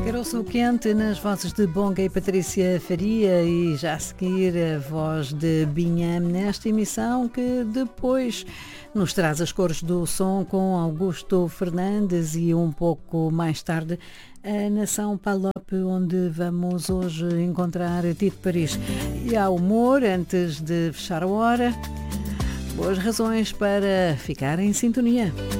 Caroço Quente nas vozes de Bonga e Patrícia Faria e já a seguir a voz de Binham nesta emissão que depois nos traz as cores do som com Augusto Fernandes e um pouco mais tarde a Nação Palop, onde vamos hoje encontrar Tito Paris. E há humor antes de fechar a hora, boas razões para ficar em sintonia.